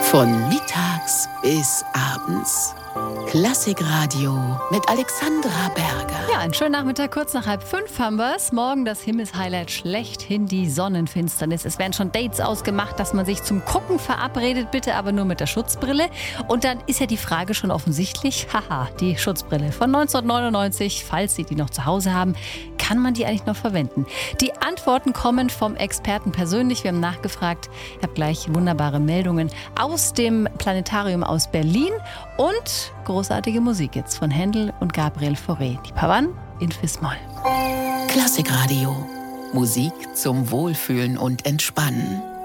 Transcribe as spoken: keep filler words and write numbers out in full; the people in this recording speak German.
Von mittags bis abends. Klassikradio mit Alexandra Berger. Ja, einen schönen Nachmittag, kurz nach halb fünf haben wir's. Morgen das Himmelshighlight schlechthin, die Sonnenfinsternis. Es werden schon Dates ausgemacht, dass man sich zum Gucken verabredet, bitte aber nur mit der Schutzbrille. Und dann ist ja die Frage schon offensichtlich, haha, die Schutzbrille von neunzehnhundertneunundneunzig, falls Sie die noch zu Hause haben, kann man die eigentlich noch verwenden? Die Antworten kommen vom Experten persönlich. Wir haben nachgefragt. Ich habe gleich wunderbare Meldungen aus dem Planetarium aus Berlin und großartige Musik jetzt von Händel und Gabriel Fauré. Die Pavane in Fis-Moll. Klassikradio. Musik zum Wohlfühlen und Entspannen.